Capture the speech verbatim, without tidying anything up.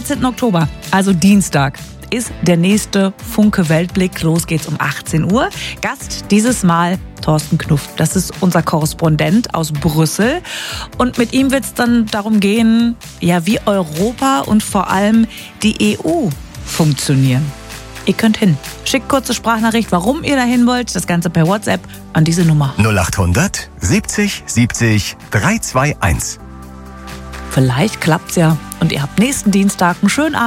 dreizehnten Oktober, also Dienstag, ist der nächste Funke Weltblick. Los geht's um achtzehn Uhr. Gast dieses Mal Thorsten Knuff. Das ist unser Korrespondent aus Brüssel. Und mit ihm wird es dann darum gehen, ja, wie Europa und vor allem die E U funktionieren. Ihr könnt hin. Schickt kurze Sprachnachricht, warum ihr dahin wollt. Das Ganze per WhatsApp an diese Nummer. null achthundert siebzig siebzig drei zwei eins. Vielleicht klappt's ja und ihr habt nächsten Dienstag einen schönen Abend.